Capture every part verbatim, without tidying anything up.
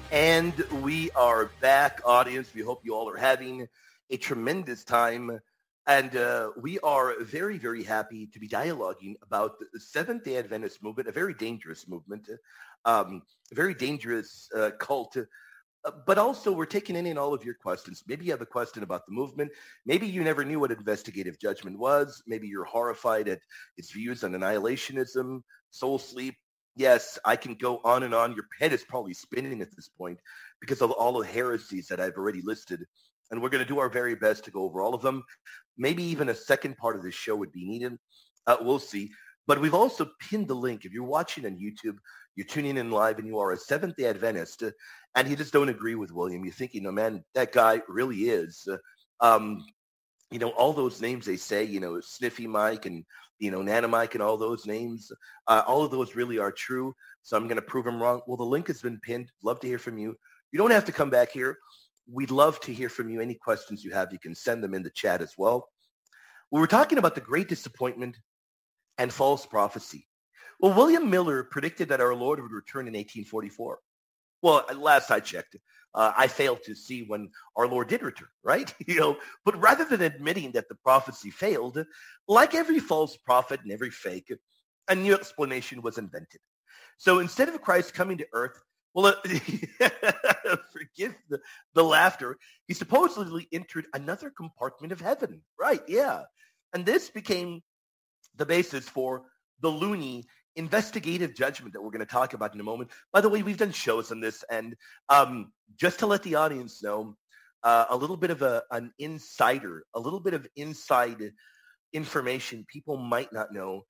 And we are back, audience. We hope you all are having a tremendous time. And uh, we are very, very happy to be dialoguing about the Seventh-day Adventist movement, a very dangerous movement, um, a very dangerous uh, cult. Uh, but also, we're taking in, in all of your questions. Maybe you have a question about the movement. Maybe you never knew what investigative judgment was. Maybe you're horrified at its views on annihilationism, soul sleep. Yes, I can go on and on. Your head is probably spinning at this point because of all the heresies that I've already listed. And we're going to do our very best to go over all of them. Maybe even a second part of this show would be needed. Uh, we'll see. But we've also pinned the link. If you're watching on YouTube, you're tuning in live and you are a Seventh-day Adventist, uh, and you just don't agree with William. You're thinking, no, man, that guy really is. Uh, um, you know, all those names they say, you know, Sniffy Mike and, you know, Nana Mike and all those names, uh, all of those really are true. So I'm going to prove them wrong. Well, the link has been pinned. Love to hear from you. You don't have to come back here. We'd love to hear from you. Any questions you have, you can send them in the chat as well. We were talking about the great disappointment and false prophecy. Well, William Miller predicted that our Lord would return in eighteen forty-four. Well, last I checked, uh, I failed to see when our Lord did return, right? you know, but rather than admitting that the prophecy failed, like every false prophet and every fake, a new explanation was invented. So instead of Christ coming to earth, well, uh, forgive the, the laughter, he supposedly entered another compartment of heaven, right? Yeah. And this became the basis for the loony investigative judgment that we're going to talk about in a moment. By the way, we've done shows on this, and um, just to let the audience know, uh, a little bit of a, an insider, a little bit of inside information people might not know.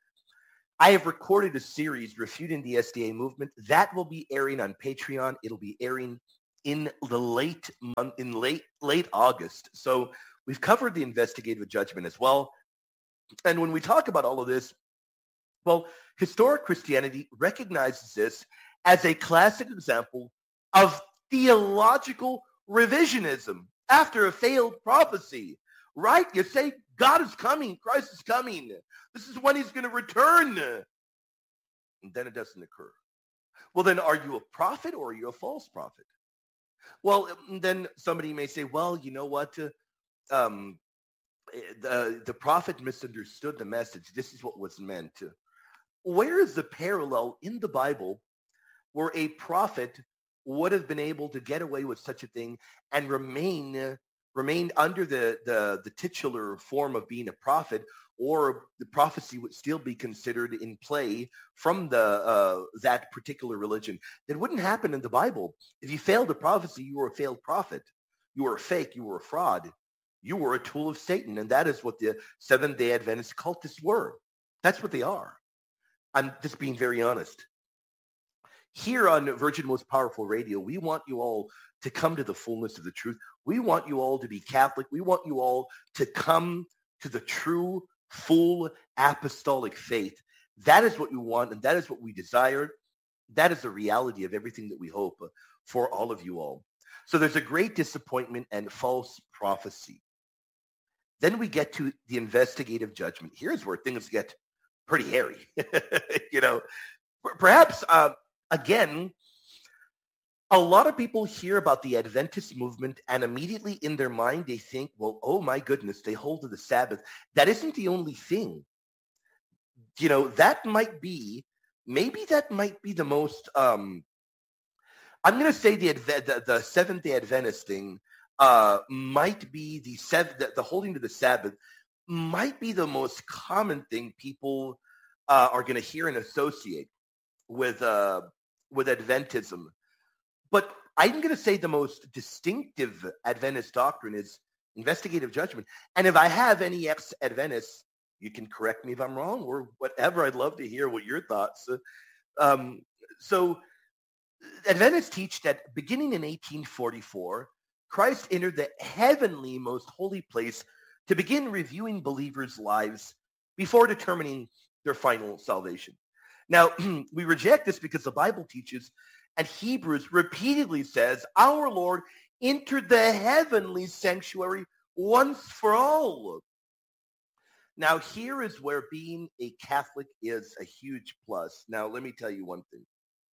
I have recorded a series refuting the S D A movement that will be airing on Patreon. It'll be airing in the late month, in late late August. So we've covered the investigative judgment as well. And when we talk about all of this, well, historic Christianity recognizes this as a classic example of theological revisionism after a failed prophecy, right? You say, God is coming, Christ is coming. This is when he's going to return. And then it doesn't occur. Well, then are you a prophet or are you a false prophet? Well, then somebody may say, well, you know what? Um, the, the prophet misunderstood the message. This is what was meant. Where is the parallel in the Bible where a prophet would have been able to get away with such a thing and remain uh, remain under the, the, the titular form of being a prophet, or the prophecy would still be considered in play from the uh, that particular religion? That wouldn't happen in the Bible. If you failed a prophecy, you were a failed prophet. You were a fake. You were a fraud. You were a tool of Satan. And that is what the Seventh-day Adventist cultists were. That's what they are. I'm just being very honest. Here on Virgin Most Powerful Radio, we want you all to come to the fullness of the truth. We want you all to be Catholic. We want you all to come to the true, full apostolic faith. That is what we want, and that is what we desire. That is the reality of everything that we hope for all of you all. So there's a great disappointment and false prophecy. Then we get to the investigative judgment. Here's where things get pretty hairy. you know, perhaps, uh, again, a lot of people hear about the Adventist movement and immediately in their mind, they think, well, oh my goodness, they hold to the Sabbath. That isn't the only thing. You know, that might be, maybe that might be the most, um, I'm going to say the, the, the Seventh-day Adventist thing uh, might be the, seven, the, the holding to the Sabbath might be the most common thing people uh, are going to hear and associate with uh, with Adventism. But I'm going to say the most distinctive Adventist doctrine is investigative judgment. And if I have any ex-Adventists, you can correct me if I'm wrong or whatever. I'd love to hear what your thoughts. Um, so Adventists teach that beginning in eighteen forty-four, Christ entered the heavenly most holy place to begin reviewing believers' lives before determining their final salvation. Now, we reject this because the Bible teaches, and Hebrews repeatedly says, our Lord entered the heavenly sanctuary once for all. Now, here is where being a Catholic is a huge plus. Now, let me tell you one thing.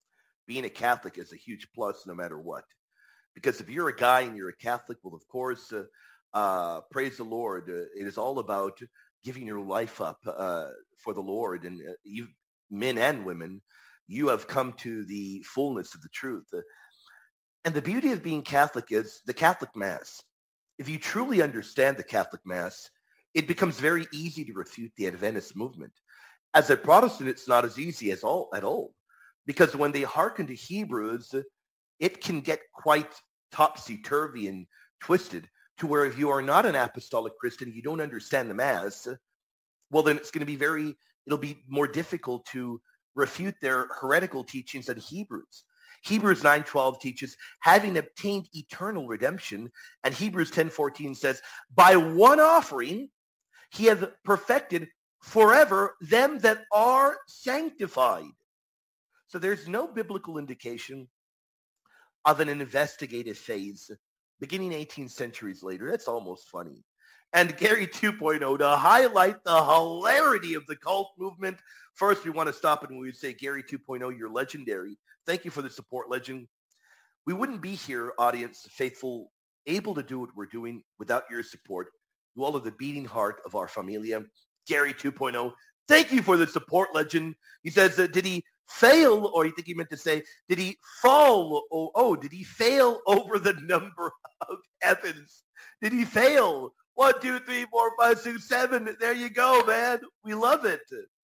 being a Catholic is a huge plus no matter what. Because if you're a guy and you're a Catholic, well, of course, uh, uh, praise the Lord. Uh, it is all about giving your life up uh, for the Lord. And uh, you, men and women, you have come to the fullness of the truth. Uh, and the beauty of being Catholic is the Catholic Mass. If you truly understand the Catholic Mass, it becomes very easy to refute the Adventist movement. As a Protestant, it's not as easy as all at all. Because when they hearken to Hebrews, it can get quite topsy-turvy and twisted to where if you are not an apostolic Christian, you don't understand the Mass, well, then it's going to be very, it'll be more difficult to refute their heretical teachings on Hebrews. Hebrews nine twelve teaches, having obtained eternal redemption, and Hebrews ten fourteen says, by one offering, he hath perfected forever them that are sanctified. So there's no biblical indication of an investigative phase beginning eighteen centuries later. That's almost funny. And Gary two point oh, to highlight the hilarity of the cult movement, first we want to stop and we would say, Gary two point oh, you're legendary. Thank you for the support, legend. We wouldn't be here, audience, faithful, able to do what we're doing without your support. You all are the beating heart of our familia. Gary two point oh, thank you for the support, legend. He says, uh, did he fail, or you think he meant to say, did he fall? Oh, oh, did he fail over the number of heavens? Did he fail? One, two, three, four, five, six, seven. There you go, man. We love it.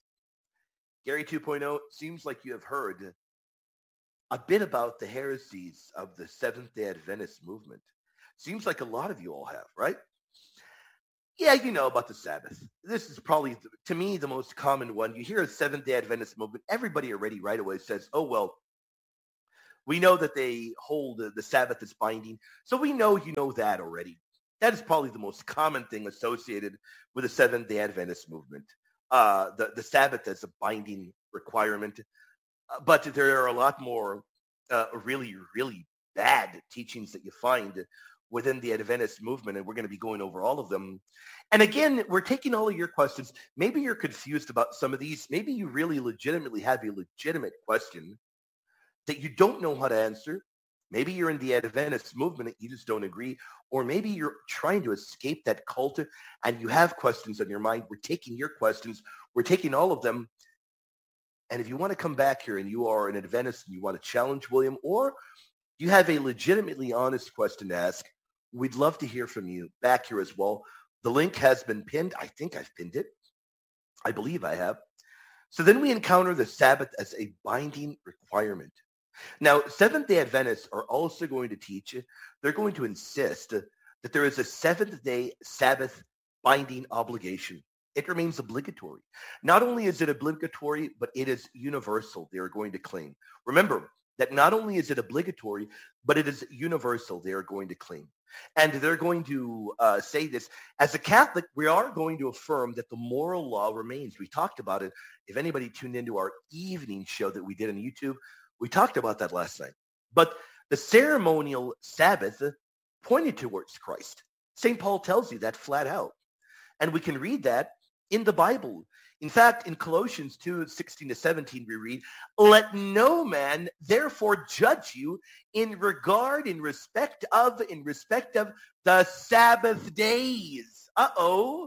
Gary two point oh, seems like you have heard a bit about the heresies of the Seventh-day Adventist movement. Seems like a lot of you all have, right? Yeah, you know about the Sabbath. This is probably, to me, the most common one. You hear a Seventh-day Adventist movement, everybody already right away says, oh, well, we know that they hold the, the Sabbath as binding, so we know you know that already. That is probably the most common thing associated with the Seventh-day Adventist movement, uh, the, the Sabbath as a binding requirement. Uh, but there are a lot more uh, really, really bad teachings that you find within the Adventist movement, and we're going to be going over all of them. And again, we're taking all of your questions. Maybe you're confused about some of these. Maybe you really legitimately have a legitimate question that you don't know how to answer. Maybe you're in the Adventist movement and you just don't agree. Or maybe you're trying to escape that cult and you have questions on your mind. We're taking your questions. We're taking all of them. And if you want to come back here and you are an Adventist and you want to challenge William, or you have a legitimately honest question to ask, we'd love to hear from you back here as well. The link has been pinned. I think I've pinned it. I believe I have. So then we encounter the Sabbath as a binding requirement. Now, Seventh-day Adventists are also going to teach, they're going to insist that there is a seventh-day Sabbath binding obligation. It remains obligatory. Not only is it obligatory, but it is universal, they are going to claim. Remember that not only is it obligatory, but it is universal, they are going to claim. And they're going to uh, say this. As a Catholic, we are going to affirm that the moral law remains. We talked about it. If anybody tuned into our evening show that we did on YouTube, we talked about that last night. But the ceremonial Sabbath pointed towards Christ. Saint Paul tells you that flat out. And we can read that in the Bible. In fact, in Colossians two, sixteen to seventeen, we read, let no man therefore judge you in regard, in respect of, in respect of the Sabbath days. Uh-oh.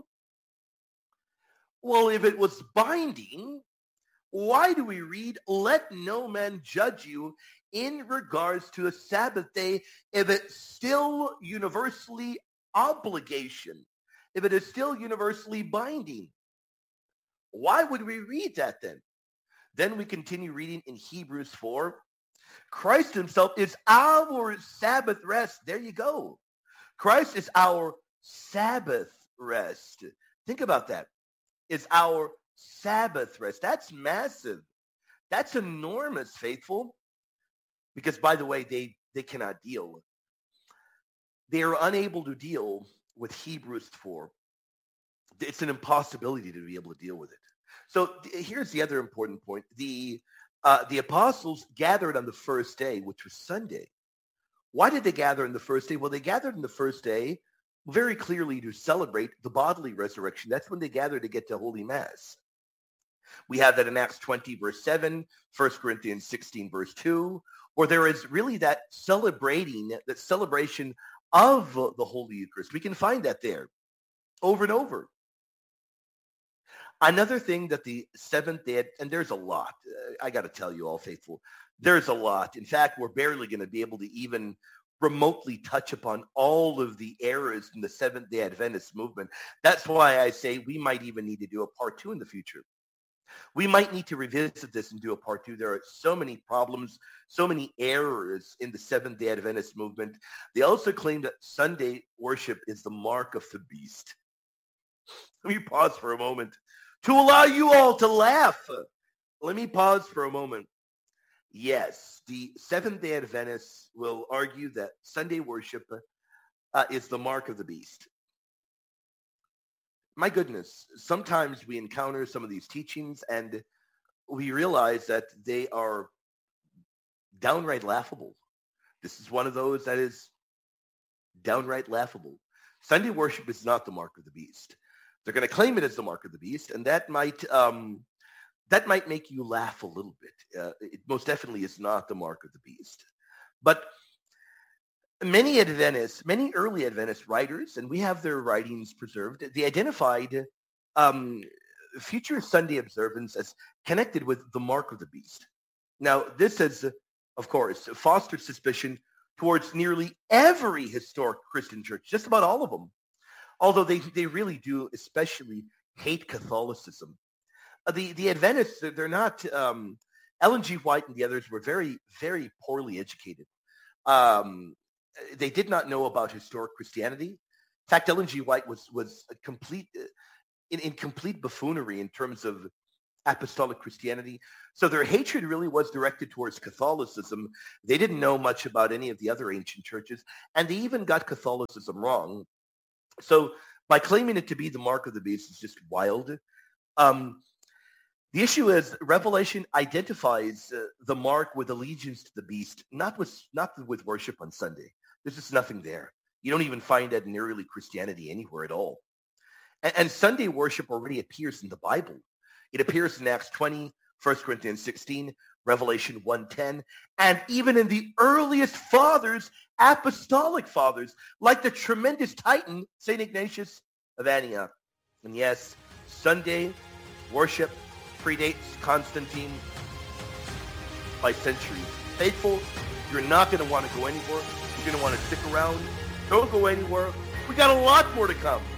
Well, if it was binding, why do we read, let no man judge you in regards to a Sabbath day if it's still universally obligation, if it is still universally binding? Why would we read that then? Then we continue reading in Hebrews four. Christ himself is our Sabbath rest. There you go. Christ is our Sabbath rest. Think about that. It's our Sabbath rest. That's massive. That's enormous, faithful. Because, by the way, they, they cannot deal. They are unable to deal with Hebrews four. It's an impossibility to be able to deal with it. So th- here's the other important point. The, uh, the apostles gathered on the first day, which was Sunday. Why did they gather on the first day? Well, they gathered on the first day very clearly to celebrate the bodily resurrection. That's when they gathered to get to Holy Mass. We have that in Acts twenty, verse seven, First Corinthians sixteen, verse two, where there is really that celebrating, that celebration of the Holy Eucharist. We can find that there over and over. Another thing that the Seventh Day, and there's a lot, uh, I got to tell you all faithful, there's a lot. In fact, we're barely going to be able to even remotely touch upon all of the errors in the Seventh-day Adventist movement. That's why I say we might even need to do a part two in the future. We might need to revisit this and do a part two. There are so many problems, so many errors in the Seventh-day Adventist movement. They also claim that Sunday worship is the mark of the beast. Let me pause for a moment to allow you all to laugh. Let me pause for a moment. Yes, the Seventh-day Adventists will argue that Sunday worship uh, is the mark of the beast. My goodness, sometimes we encounter some of these teachings and we realize that they are downright laughable. This is one of those that is downright laughable. Sunday worship is not the mark of the beast. They're going to claim it as the mark of the beast, and that might um, that might make you laugh a little bit. Uh, it most definitely is not the mark of the beast. But many Adventists, many early Adventist writers, and we have their writings preserved, they identified um, future Sunday observance as connected with the mark of the beast. Now, this has, of course, fostered suspicion towards nearly every historic Christian church, just about all of them, although they, they really do especially hate Catholicism. Uh, the, the Adventists, they're not, um, Ellen G. White and the others were very, very poorly educated. Um, they did not know about historic Christianity. In fact, Ellen G. White was, was a complete, in, in complete buffoonery in terms of apostolic Christianity. So their hatred really was directed towards Catholicism. They didn't know much about any of the other ancient churches, and they even got Catholicism wrong. So by claiming it to be the mark of the beast is just wild. Um, the issue is Revelation identifies uh, the mark with allegiance to the beast, not with, not with worship on Sunday. There's just nothing there. You don't even find that in early Christianity anywhere at all. And, and Sunday worship already appears in the Bible. It appears in Acts twenty, First Corinthians sixteen, Revelation one ten, and even in the earliest fathers, apostolic fathers, like the tremendous titan, Saint Ignatius of Antioch. And yes, Sunday worship predates Constantine by centuries. Faithful, you're not going to want to go anywhere. You're going to want to stick around. Don't go anywhere. We got a lot more to come.